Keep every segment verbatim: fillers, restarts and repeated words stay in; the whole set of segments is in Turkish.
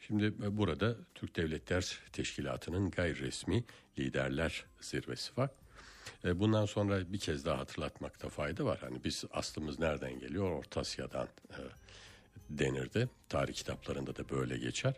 Şimdi burada Türk Devletler Teşkilatı'nın gayri resmi liderler zirvesi var. Bundan sonra bir kez daha hatırlatmakta fayda var. Hani biz aslımız nereden geliyor? Orta Asya'dan e, denirdi. Tarih kitaplarında da böyle geçer.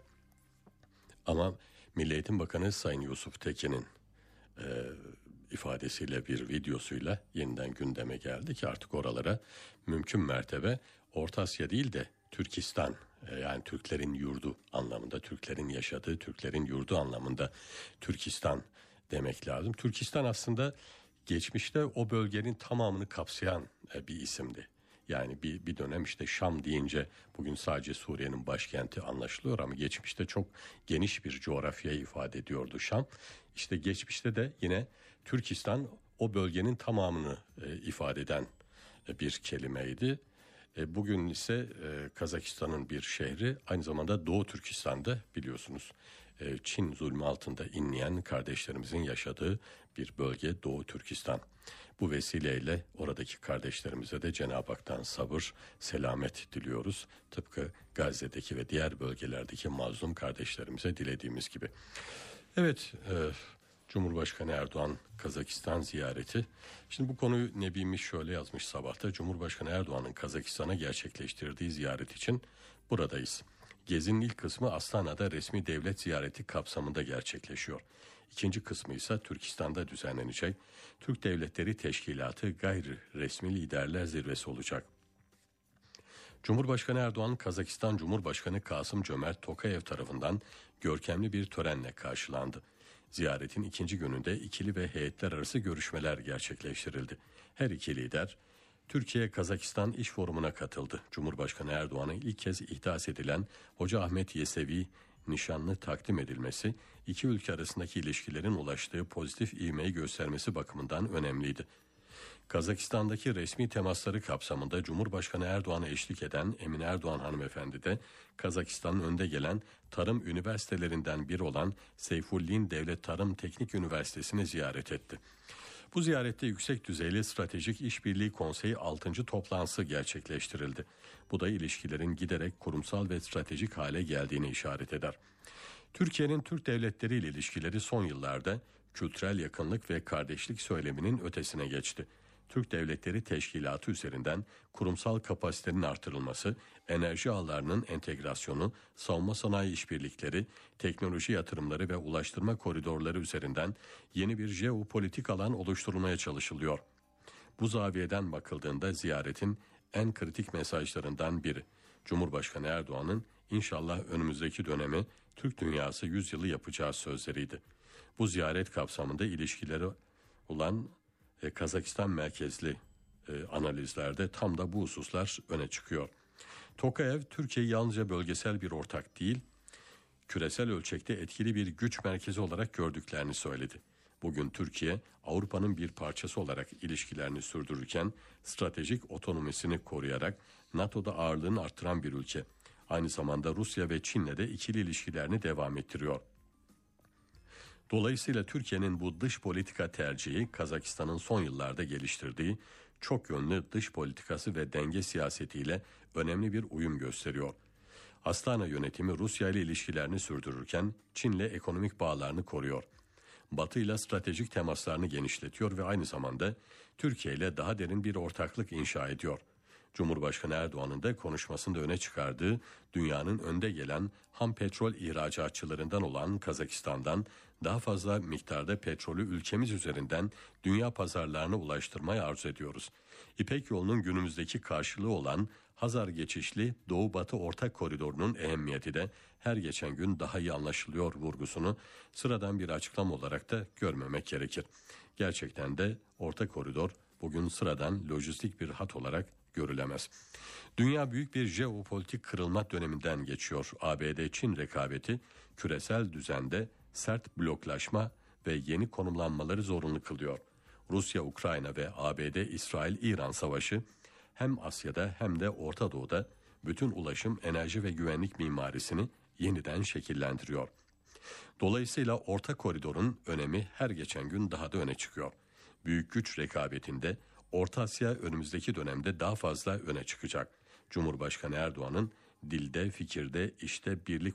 Ama Milli Eğitim Bakanı Sayın Yusuf Tekin'in e, ifadesiyle, bir videosuyla yeniden gündeme geldi ki artık oralara mümkün mertebe Orta Asya değil de Türkistan, e, yani Türklerin yurdu anlamında, Türklerin yaşadığı, Türklerin yurdu anlamında Türkistan demek lazım. Türkistan aslında geçmişte o bölgenin tamamını kapsayan e, bir isimdi. Yani bir, bir dönem işte Şam deyince bugün sadece Suriye'nin başkenti anlaşılıyor ama geçmişte çok geniş bir coğrafyayı ifade ediyordu Şam. İşte geçmişte de yine Türkistan o bölgenin tamamını e, ifade eden e, bir kelimeydi. E, bugün ise e, Kazakistan'ın bir şehri, aynı zamanda Doğu Türkistan'da biliyorsunuz e, Çin zulmü altında inleyen kardeşlerimizin yaşadığı bir bölge Doğu Türkistan. Bu vesileyle oradaki kardeşlerimize de Cenab-ı Hak'tan sabır, selamet diliyoruz. Tıpkı Gazze'deki ve diğer bölgelerdeki mazlum kardeşlerimize dilediğimiz gibi. Evet, e, Cumhurbaşkanı Erdoğan Kazakistan ziyareti. Şimdi bu konuyu Nebimiz şöyle yazmış sabahta. Cumhurbaşkanı Erdoğan'ın Kazakistan'a gerçekleştirdiği ziyaret için buradayız. Gezinin ilk kısmı Astana'da resmi devlet ziyareti kapsamında gerçekleşiyor. İkinci kısmı ise Türkistan'da düzenlenecek Türk Devletleri Teşkilatı gayri resmi liderler zirvesi olacak. Cumhurbaşkanı Erdoğan, Kazakistan Cumhurbaşkanı Kasım-Cömert Tokayev tarafından görkemli bir törenle karşılandı. Ziyaretin ikinci gününde ikili ve heyetler arası görüşmeler gerçekleştirildi. Her iki lider Türkiye-Kazakistan İş Forumu'na katıldı. Cumhurbaşkanı Erdoğan'a ilk kez ihdas edilen Hoca Ahmet Yesevi nişanlı takdim edilmesi, iki ülke arasındaki ilişkilerin ulaştığı pozitif ivmeyi göstermesi bakımından önemliydi. Kazakistan'daki resmi temasları kapsamında Cumhurbaşkanı Erdoğan'a eşlik eden Emine Erdoğan hanımefendi de Kazakistan'ın önde gelen tarım üniversitelerinden biri olan Seyfullin Devlet Tarım Teknik Üniversitesi'ni ziyaret etti. Bu ziyarette yüksek düzeyli Stratejik İşbirliği Konseyi altıncı toplantısı gerçekleştirildi. Bu da ilişkilerin giderek kurumsal ve stratejik hale geldiğini işaret eder. Türkiye'nin Türk devletleri ile ilişkileri son yıllarda kültürel yakınlık ve kardeşlik söyleminin ötesine geçti. Türk Devletleri Teşkilatı üzerinden kurumsal kapasitenin artırılması, enerji ağlarının entegrasyonu, savunma sanayi işbirlikleri, teknoloji yatırımları ve ulaştırma koridorları üzerinden yeni bir jeopolitik alan oluşturulmaya çalışılıyor. Bu zaviyeden bakıldığında ziyaretin en kritik mesajlarından biri, Cumhurbaşkanı Erdoğan'ın inşallah önümüzdeki dönemi Türk dünyası yüzyılı yapacağı sözleriydi. Bu ziyaret kapsamında ilişkileri olan e, Kazakistan merkezli e, analizlerde tam da bu hususlar öne çıkıyor. Tokayev, Türkiye'yi yalnızca bölgesel bir ortak değil, küresel ölçekte etkili bir güç merkezi olarak gördüklerini söyledi. Bugün Türkiye, Avrupa'nın bir parçası olarak ilişkilerini sürdürürken stratejik otonomisini koruyarak NATO'da ağırlığını artıran bir ülke. Aynı zamanda Rusya ve Çin'le de ikili ilişkilerini devam ettiriyor. Dolayısıyla Türkiye'nin bu dış politika tercihi Kazakistan'ın son yıllarda geliştirdiği çok yönlü dış politikası ve denge siyasetiyle önemli bir uyum gösteriyor. Astana yönetimi Rusya ile ilişkilerini sürdürürken Çin'le ekonomik bağlarını koruyor. Batı ile stratejik temaslarını genişletiyor ve aynı zamanda Türkiye ile daha derin bir ortaklık inşa ediyor. Cumhurbaşkanı Erdoğan'ın da konuşmasında öne çıkardığı dünyanın önde gelen ham petrol ihracatçılarından olan Kazakistan'dan daha fazla miktarda petrolü ülkemiz üzerinden dünya pazarlarına ulaştırmayı arzu ediyoruz. İpek yolunun günümüzdeki karşılığı olan Hazar geçişli Doğu-Batı ortak koridorunun ehemmiyeti de her geçen gün daha iyi anlaşılıyor vurgusunu sıradan bir açıklama olarak da görmemek gerekir. Gerçekten de orta koridor bugün sıradan lojistik bir hat olarak görülemez. Dünya büyük bir jeopolitik kırılma döneminden geçiyor. A B D-Çin rekabeti küresel düzende sert bloklaşma ve yeni konumlanmaları zorunlu kılıyor. Rusya-Ukrayna ve A B D-İsrail-İran savaşı hem Asya'da hem de Orta Doğu'da bütün ulaşım, enerji ve güvenlik mimarisini yeniden şekillendiriyor. Dolayısıyla orta koridorun önemi her geçen gün daha da öne çıkıyor. Büyük güç rekabetinde Orta Asya önümüzdeki dönemde daha fazla öne çıkacak. Cumhurbaşkanı Erdoğan'ın dilde, fikirde, işte birlik